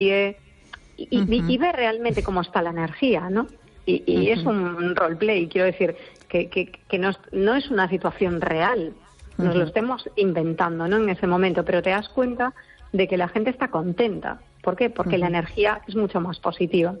y ver realmente cómo está la energía, ¿no? Y es un roleplay, quiero decir, que no es una situación real, nos lo estemos inventando, ¿no? En ese momento, pero te das cuenta de que la gente está contenta. ¿Por qué? Porque la energía es mucho más positiva.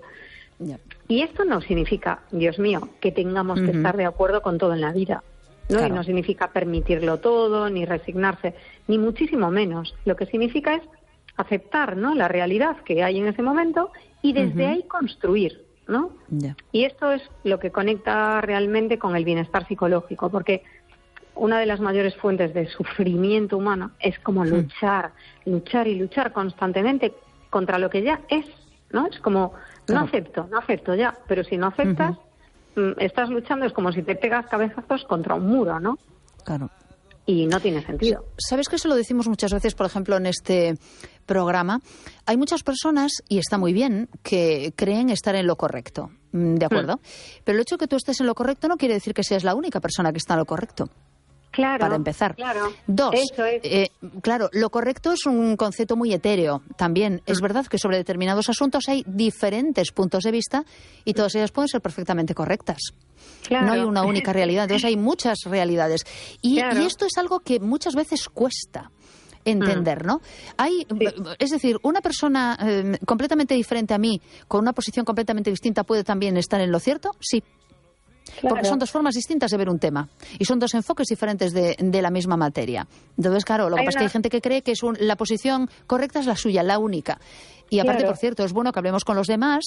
Y esto no significa, Dios mío, que tengamos que estar de acuerdo con todo en la vida, ¿no? Claro. Y no significa permitirlo todo, ni resignarse, ni muchísimo menos. Lo que significa es aceptar, ¿no?, la realidad que hay en ese momento y desde ahí construir, ¿no? Y esto es lo que conecta realmente con el bienestar psicológico, porque una de las mayores fuentes de sufrimiento humano es como luchar constantemente contra lo que ya es, ¿no? Es como, no acepto ya, pero si no aceptas, estás luchando, es como si te pegas cabezazos contra un muro, ¿no? Claro. Y no tiene sentido. ¿Sabes que eso lo decimos muchas veces, por ejemplo, en este programa? Hay muchas personas, y está muy bien, que creen estar en lo correcto, ¿de acuerdo? Pero el hecho de que tú estés en lo correcto no quiere decir que seas la única persona que está en lo correcto. Claro, para empezar. Claro. Dos, eso es. Claro, lo correcto es un concepto muy etéreo. También es verdad que sobre determinados asuntos hay diferentes puntos de vista y todas ellas pueden ser perfectamente correctas. Claro. No hay una única realidad, entonces hay muchas realidades. Y esto es algo que muchas veces cuesta entender, ¿no? Es decir, una persona completamente diferente a mí, con una posición completamente distinta, ¿puede también estar en lo cierto? Sí. Claro. Porque son dos formas distintas de ver un tema y son dos enfoques diferentes de la misma materia. Entonces, claro, lo que pasa es que hay gente que cree que la posición correcta es la suya, la única. Y aparte, por cierto, es bueno que hablemos con los demás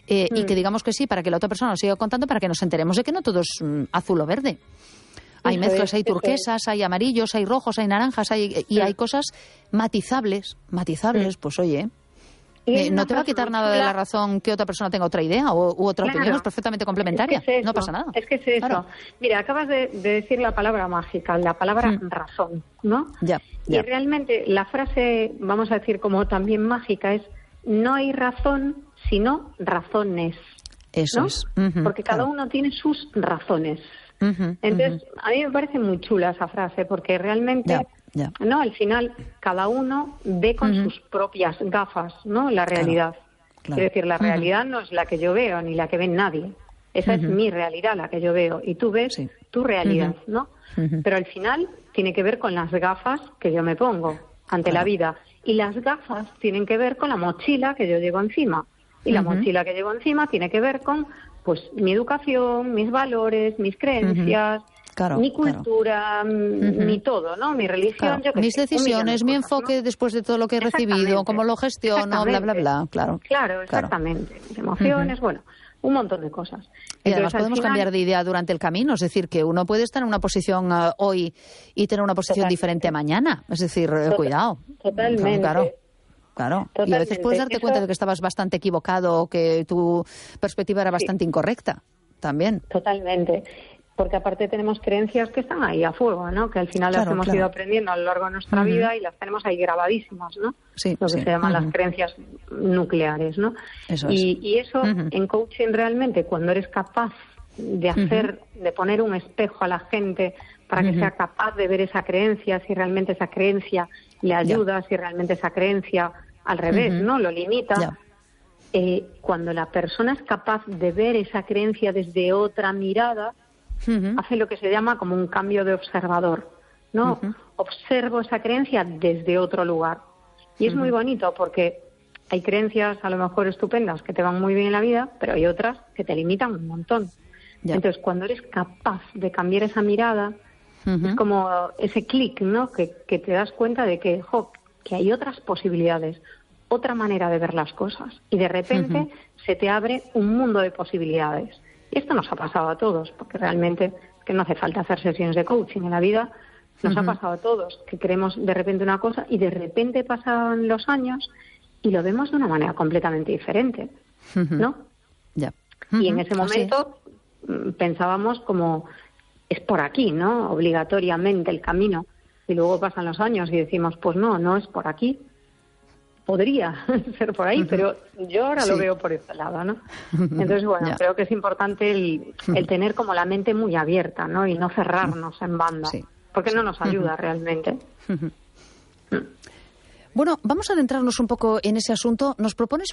y que digamos que sí para que la otra persona nos siga contando, para que nos enteremos de que no todo es azul o verde. Hay mezclas, hay turquesas, hay amarillos, hay rojos, hay naranjas, y hay cosas matizables, pues oye... no te va a quitar nada de la razón que otra persona tenga otra idea u otra opinión, es perfectamente complementaria. Es que es eso, no pasa nada. Es que es eso. Claro. Mira, acabas de decir la palabra mágica, la palabra razón, ¿no? Y realmente la frase, vamos a decir como también mágica, es no hay razón, sino razones. Eso, ¿no? Es. Porque cada uno tiene sus razones. Entonces, a mí me parece muy chula esa frase, porque realmente... No, al final cada uno ve con sus propias gafas, ¿no?, la realidad. Claro. Es decir, la realidad no es la que yo veo ni la que ve nadie. Esa es mi realidad, la que yo veo, y tú ves tu realidad, ¿no? Pero al final tiene que ver con las gafas que yo me pongo ante la vida, y las gafas tienen que ver con la mochila que yo llevo encima, y la mochila que llevo encima tiene que ver con, pues, mi educación, mis valores, mis creencias. Mi cultura, mi todo, ¿no? Mi religión, yo mis decisiones, mi enfoque, ¿no?, después de todo lo que he recibido, cómo lo gestiono, bla, bla, bla. Claro, exactamente. Mis emociones, bueno, un montón de cosas. Y además podemos cambiar de idea durante el camino, es decir, que uno puede estar en una posición hoy y tener una posición diferente mañana. Es decir, cuidado. Totalmente. Claro. Totalmente. Y a veces puedes darte cuenta de que estabas bastante equivocado o que tu perspectiva era bastante incorrecta. También. Totalmente. Porque aparte tenemos creencias que están ahí a fuego, ¿no? Que al final las hemos ido aprendiendo a lo largo de nuestra vida y las tenemos ahí grabadísimas, ¿no? Lo que se llaman las creencias nucleares, ¿no? Eso y eso en coaching realmente, cuando eres capaz de hacer, de poner un espejo a la gente para que sea capaz de ver esa creencia, si realmente esa creencia le ayuda, si realmente esa creencia al revés, ¿no?, lo limita. Cuando la persona es capaz de ver esa creencia desde otra mirada, hace lo que se llama como un cambio de observador, ¿no? Observo esa creencia desde otro lugar. Y es muy bonito porque hay creencias a lo mejor estupendas que te van muy bien en la vida, pero hay otras que te limitan un montón. Entonces, cuando eres capaz de cambiar esa mirada, es como ese clic, ¿no?, que te das cuenta de que hay otras posibilidades, otra manera de ver las cosas. Y de repente se te abre un mundo de posibilidades. Y esto nos ha pasado a todos, porque realmente es que no hace falta hacer sesiones de coaching en la vida. Nos ha pasado a todos, que queremos de repente una cosa y de repente pasan los años y lo vemos de una manera completamente diferente, ¿no? Y en ese momento pensábamos como, es por aquí, ¿no?, obligatoriamente el camino. Y luego pasan los años y decimos, pues no es por aquí. Podría ser por ahí, pero yo ahora lo veo por este lado, ¿no? Entonces, bueno, creo que es importante el tener como la mente muy abierta, ¿no?, y no cerrarnos en banda, porque no nos ayuda realmente. Bueno, vamos a adentrarnos un poco en ese asunto. ¿Nos propones